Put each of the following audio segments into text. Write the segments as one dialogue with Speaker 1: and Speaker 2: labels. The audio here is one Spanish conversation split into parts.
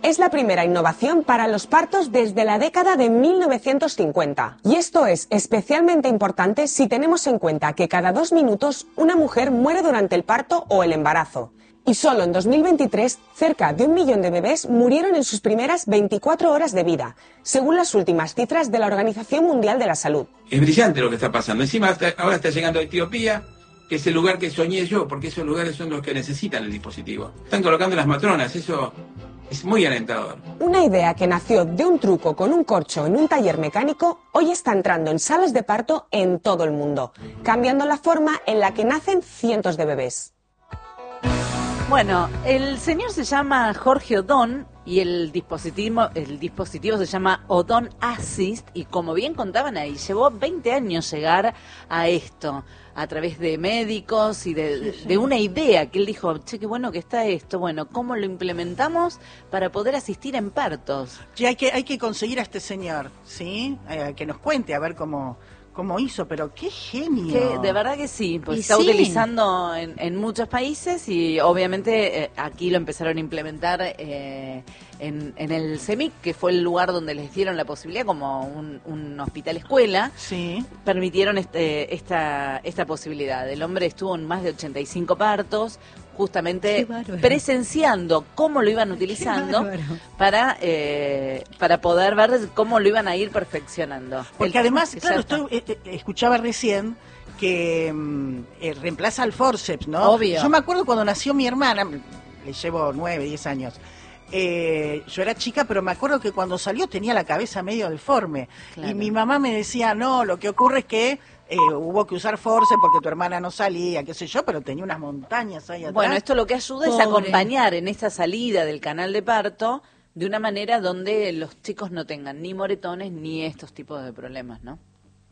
Speaker 1: es la primera innovación para los partos desde la década de 1950. Y esto es especialmente importante si tenemos en cuenta que cada 2 minutos una mujer muere durante el parto o el embarazo. Y solo en 2023, cerca de 1 millón de bebés murieron en sus primeras 24 horas de vida, según las últimas cifras de la Organización Mundial de la Salud.
Speaker 2: Es brillante lo que está pasando. Encima ahora está llegando a Etiopía, que es el lugar que soñé yo, porque esos lugares son los que necesitan el dispositivo. Están colocando las matronas, eso es muy alentador.
Speaker 1: Una idea que nació de un truco con un corcho en un taller mecánico, hoy está entrando en salas de parto en todo el mundo, cambiando la forma en la que nacen cientos de bebés.
Speaker 3: Bueno, el señor se llama Jorge Odón y el dispositivo se llama Odón Assist, y como bien contaban ahí, llevó 20 años llegar a esto, a través de médicos y de una idea que él dijo, che, qué bueno que está esto, bueno, ¿cómo lo implementamos para poder asistir en partos?
Speaker 4: Ya hay que conseguir a este señor, ¿sí? Que nos cuente a ver cómo hizo, pero qué genio.
Speaker 3: De verdad que sí, pues
Speaker 5: y
Speaker 3: está
Speaker 5: sí.
Speaker 3: utilizando en muchos países y obviamente aquí lo empezaron a implementar en el CEMIC, que fue el lugar donde les dieron la posibilidad, como un hospital escuela,
Speaker 4: Sí.
Speaker 3: permitieron esta posibilidad. El hombre estuvo en más de 85 partos, justamente presenciando cómo lo iban utilizando para poder ver cómo lo iban a ir perfeccionando.
Speaker 4: Porque además, claro, escuchaba recién que reemplaza al forceps, ¿no?
Speaker 3: Obvio.
Speaker 4: Yo me acuerdo cuando nació mi hermana, le llevo 9, 10 años. Yo era chica, pero me acuerdo que cuando salió tenía la cabeza medio deforme.
Speaker 3: Claro.
Speaker 4: Y mi mamá me decía, no, lo que ocurre es que hubo que usar forceps porque tu hermana no salía, qué sé yo, pero tenía unas montañas ahí atrás.
Speaker 3: Bueno, esto lo que ayuda es acompañar en esta salida del canal de parto de una manera donde los chicos no tengan ni moretones ni estos tipos de problemas, ¿no?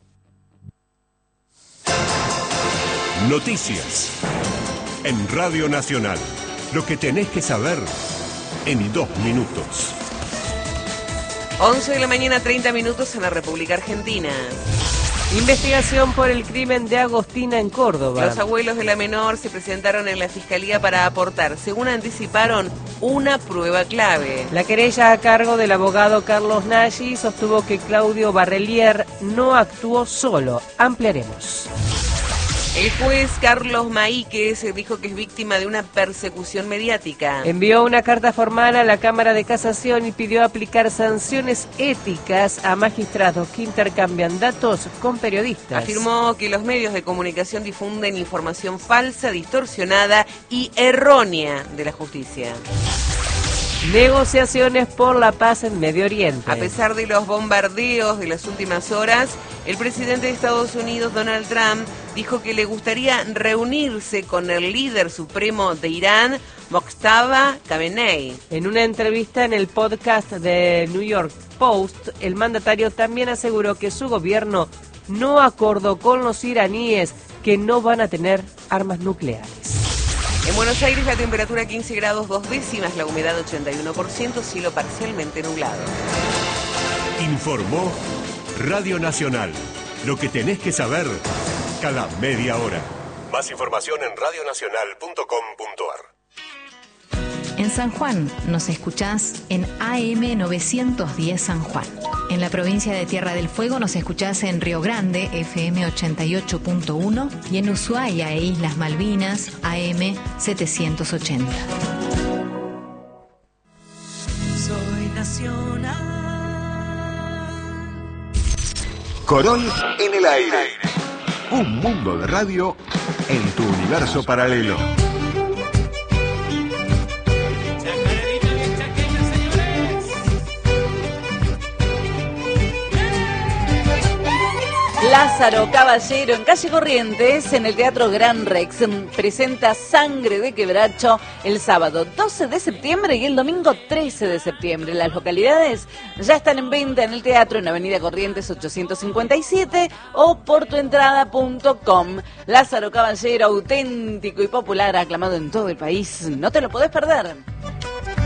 Speaker 6: Noticias en Radio Nacional. Lo que tenés que saber en 2 minutos.
Speaker 7: 11 de la mañana, 30 minutos en la República Argentina.
Speaker 8: Investigación por el crimen de Agostina en Córdoba.
Speaker 7: Los abuelos de la menor se presentaron en la Fiscalía para aportar, según anticiparon, una prueba clave.
Speaker 8: La querella a cargo del abogado Carlos Nagy sostuvo que Claudio Barrelier no actuó solo. Ampliaremos.
Speaker 7: El juez Carlos Maíquez dijo que es víctima de una persecución mediática.
Speaker 8: Envió una carta formal a la Cámara de Casación y pidió aplicar sanciones éticas a magistrados que intercambian datos con periodistas.
Speaker 7: Afirmó que los medios de comunicación difunden información falsa, distorsionada y errónea de la justicia.
Speaker 8: Negociaciones por la paz en Medio Oriente.
Speaker 7: A pesar de los bombardeos de las últimas horas, el presidente de Estados Unidos, Donald Trump, dijo que le gustaría reunirse con el líder supremo de Irán, Mojtaba Khamenei.
Speaker 8: En una entrevista en el podcast de New York Post, el mandatario también aseguró que su gobierno no acordó con los iraníes que no van a tener armas nucleares.
Speaker 7: En Buenos Aires la temperatura 15 grados 2 décimas, la humedad 81%, cielo parcialmente nublado.
Speaker 6: Informó Radio Nacional. Lo que tenés que saber cada media hora. Más información en radionacional.com.ar.
Speaker 5: En San Juan nos escuchás en AM 910 San Juan. En la provincia de Tierra del Fuego nos escuchás en Río Grande, FM 88.1, y en Ushuaia e Islas Malvinas, AM 780.
Speaker 9: Soy nacional.
Speaker 10: Corol en el aire. Un mundo de radio en tu universo paralelo.
Speaker 3: Lázaro Caballero en Calle Corrientes, en el Teatro Gran Rex, presenta Sangre de Quebracho el sábado 12 de septiembre y el domingo 13 de septiembre. Las localidades ya están en venta en el teatro en Avenida Corrientes 857 o por tuentrada.com. Lázaro Caballero, auténtico y popular, aclamado en todo el país. No te lo podés perder.